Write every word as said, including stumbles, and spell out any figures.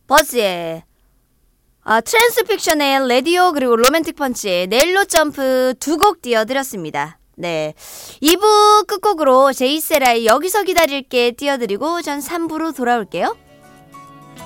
버즈의 아, 트랜스픽션의 레디오 그리고 로맨틱 펀치의 네일로 점프 두 곡 띄워드렸습니다. 네, 이 부 끝곡으로 제이세라의 여기서 기다릴게 띄워드리고 전 삼 부로 돌아올게요.